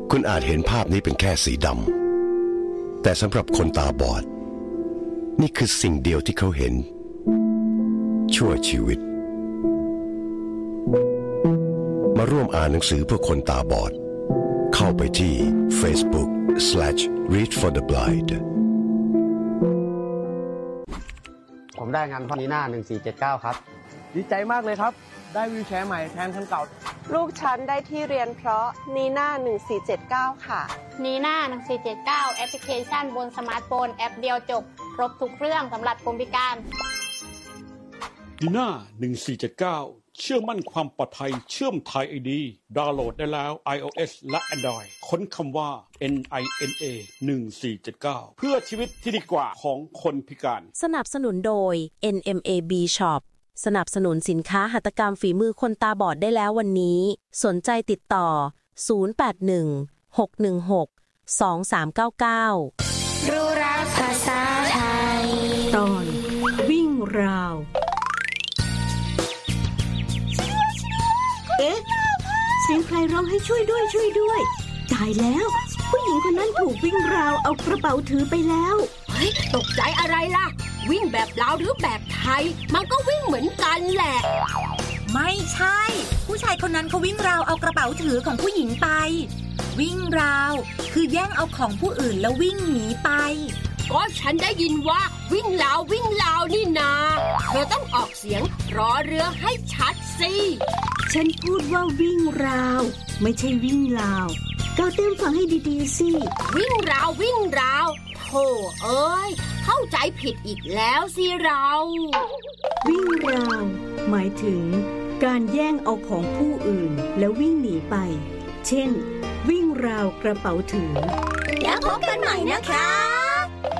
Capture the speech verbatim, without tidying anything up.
คุณอาจเห็นภาพนี้เป็นแค่สีดำแต่สำหรับคนตาบอดนี่คือสิ่งเดียวที่เขาเห็นชั่วชีวิตมาร่วมอ่านหนังสือเพื่อคนตาบอดเข้าไปที่ Facebook slash read for the blind ผมได้งานพ่อนีน่าหนึ่งสี่เจ็ดเก้าครับดีใจมากเลยครับได้วีลแชร์ใหม่แทนคันเก่าลูกฉันได้ที่เรียนเพราะนีน่าหนึ่งสี่เจ็ดเก้าค่ะนีน่าหนึ่งสี่เจ็ดเก้าแอปพลิเคชันบนสมาร์ทโฟนแอปเดียวจบครบทุกเรื่องสำหรับคนพิการนีน่าหนึ่งสี่เจ็ดเก้าเชื่อมั่นความปลอดภัยเชื่อมไทย ไอ ดี ดาวน์โหลดได้แล้ว iOS และ Android ค้นคำว่า เอ็น ไอ เอ็น เอ หนึ่งสี่เจ็ดเก้า เพื่อชีวิตที่ดีกว่าของคนพิการสนับสนุนโดย เอ็น เอ็ม เอ บี Shop สนับสนุนสินค้าหัตถกรรมฝีมือคนตาบอดได้แล้ววันนี้สนใจติดต่อศูนย์ แปด หนึ่ง หก หนึ่ง หก สอง สาม เก้า เก้ารู้รักภาษาไทยตอนวิ่งราวเอ๊ะเสียงใครร้องให้ช่วยด้วยช่วยด้วยตายแล้วผู้หญิงคนนั้นถูกวิ่งราวเอากระเป๋าถือไปแล้วเฮ้ยตกใจอะไรล่ะวิ่งแบบลาวหรือแบบไทยมันก็วิ่งเหมือนกันแหละไม่ใช่ผู้ชายคนนั้นเขาวิ่งราวเอากระเป๋าถือของผู้หญิงไปวิ่งราวคือแย่งเอาของผู้อื่นแล้ววิ่งหนีไปก็ฉันได้ยินว่าวิ่งราววิ่งราวนี่นาเธอต้องออกเสียงรอเรือให้ชัดสิฉันพูดว่าวิ่งราวไม่ใช่วิ่งราวก้าวเต้มฟังให้ดีๆสิวิ่งราววิ่งราวโธ่เอ้ยเข้าใจผิดอีกแล้วสิเราวิ่งราวหมายถึงการแย่งเอาของผู้อื่นแล้ววิ่งหนีไปเช่นวิ่งราวกระเป๋าถือแล้วพบกันใหม่นะคะ